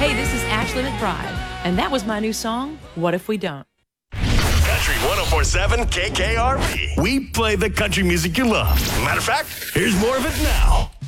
Hey, this is Ashley McBride, and that was my new song, What If We Don't? Country 104.7 KKRP. We play the country music you love. Matter of fact, here's more of it now.